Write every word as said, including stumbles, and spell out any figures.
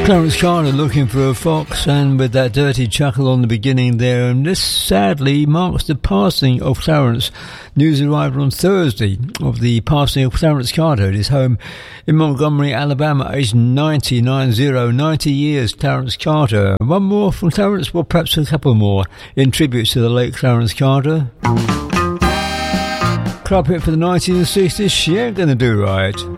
Clarence Carter looking for a fox, and with that dirty chuckle on the beginning there, and this sadly marks the passing of Clarence. News arrived on Thursday of the passing of Clarence Carter at his home in Montgomery, Alabama, aged ninety, ninety, ninety years, Clarence Carter. One more from Clarence, well perhaps a couple more, in tribute to the late Clarence Carter. Club hit for the nineteen sixties, She Ain't Gonna Do Right.